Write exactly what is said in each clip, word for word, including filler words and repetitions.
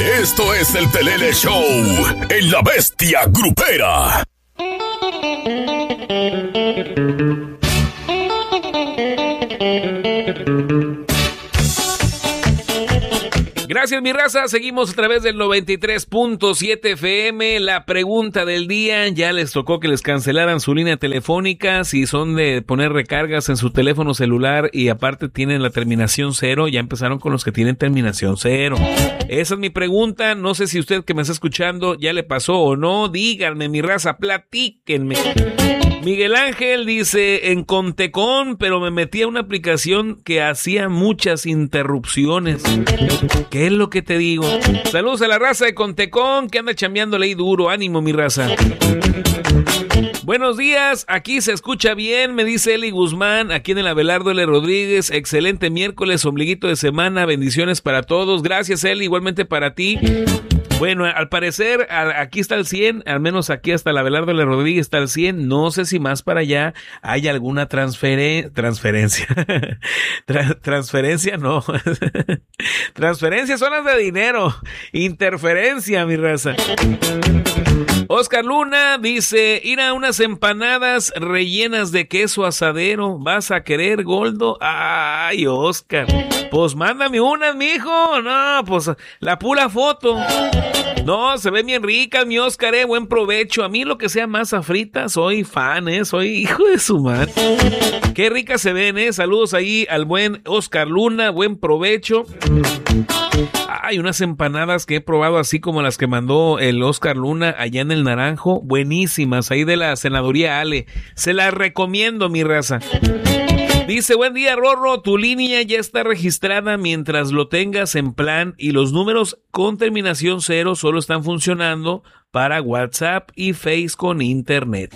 Esto es el Telele Show en La Bestia Grupera. Gracias, mi raza. Seguimos a través del noventa y tres punto siete F M. La pregunta del día, ya les tocó que les cancelaran su línea telefónica. Si son de poner recargas en su teléfono celular y aparte tienen la terminación cero, ya empezaron con los que tienen terminación cero. Esa es mi pregunta. No sé si usted que me está escuchando ya le pasó o no. Díganme, mi raza, platíquenme. Miguel Ángel dice, en Contecón, pero me metí a una aplicación que hacía muchas interrupciones. ¿Qué es lo que te digo? Saludos a la raza de Contecón, que anda chambeándole ahí duro. Ánimo, mi raza. Buenos días, aquí se escucha bien, me dice Eli Guzmán, aquí en el Abelardo L. Rodríguez. Excelente miércoles, ombliguito de semana, bendiciones para todos. Gracias, Eli, igualmente para ti. Bueno, al parecer aquí está el cien, al menos aquí hasta el Abelardo L. Rodríguez está el cien. No sé si más para allá hay alguna transferen- transferencia. Tra- transferencia, no. Transferencias son las de dinero. Interferencia, mi raza. Oscar Luna dice, ir a unas empanadas rellenas de queso asadero. ¿Vas a querer, Goldo? Ay, Oscar. Pues mándame unas, mijo. No, pues la pura foto. No, se ven bien ricas, mi Oscar, eh. Buen provecho. A mí lo que sea masa frita, soy fan, eh. Soy hijo de su madre. Qué ricas se ven, eh. Saludos ahí al buen Oscar Luna. Buen provecho. Hay unas empanadas que he probado así como las que mandó el Oscar Luna allá en el Naranjo. Buenísimas, ahí de la Senaduría Ale. Se las recomiendo, mi raza. Dice, buen día, Rorro, tu línea ya está registrada mientras lo tengas en plan y los números con terminación cero solo están funcionando para WhatsApp y Face con internet.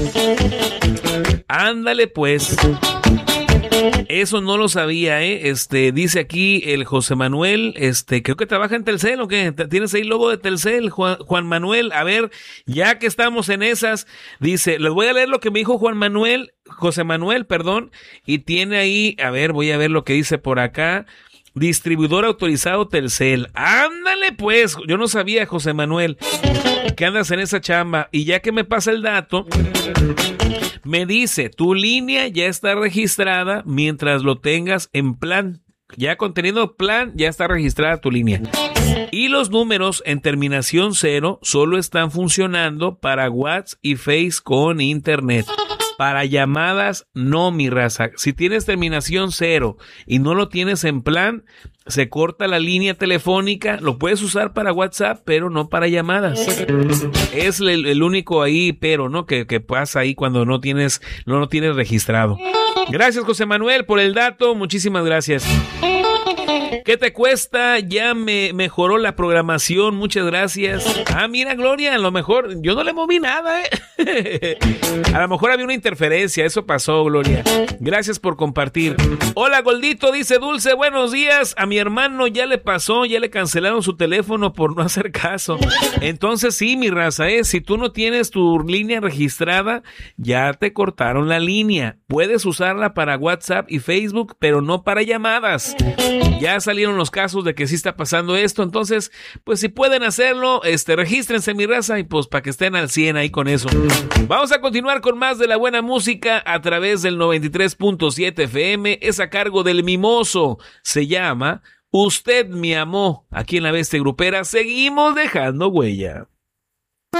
Ándale pues. Eso no lo sabía, ¿eh? Este, dice aquí el José Manuel, este, creo que trabaja en Telcel, ¿o qué? ¿Tienes ahí logo de Telcel, Juan, Juan Manuel? A ver, ya que estamos en esas, dice, les voy a leer lo que me dijo Juan Manuel, José Manuel, perdón, y tiene ahí, a ver, voy a ver lo que dice por acá. Distribuidor autorizado Telcel. Ándale pues, yo no sabía, José Manuel, que andas en esa chamba. Y ya que me pasa el dato, me dice, tu línea ya está registrada mientras lo tengas en plan. Ya conteniendo plan, ya está registrada tu línea. Y los números en terminación cero solo están funcionando para WhatsApp y Face con internet. Para llamadas, no, mi raza. Si tienes terminación cero y no lo tienes en plan, se corta la línea telefónica. Lo puedes usar para WhatsApp, pero no para llamadas. Es el, el único ahí, pero, ¿no? Que, que pasa ahí cuando no tienes, no lo tienes registrado. Gracias, José Manuel, por el dato. Muchísimas gracias. ¿Qué te cuesta? Ya me mejoró la programación, muchas gracias. Ah, mira, Gloria, a lo mejor yo no le moví nada, ¿eh? A lo mejor había una interferencia, eso pasó, Gloria. Gracias por compartir. Hola, Goldito, dice Dulce, buenos días. A mi hermano ya le pasó, ya le cancelaron su teléfono por no hacer caso. Entonces sí, mi raza, ¿eh? Si tú no tienes tu línea registrada, ya te cortaron la línea. Puedes usarla para WhatsApp y Facebook, pero no para llamadas. Ya salieron los casos de que sí está pasando esto, entonces, pues si pueden hacerlo, este, regístrense, mi raza, y pues para que estén al cien ahí con eso. Vamos a continuar con más de la buena música a través del noventa y tres punto siete F M, es a cargo del Mimoso, se llama Usted me amó. Aquí en La Bestia Grupera seguimos dejando huella.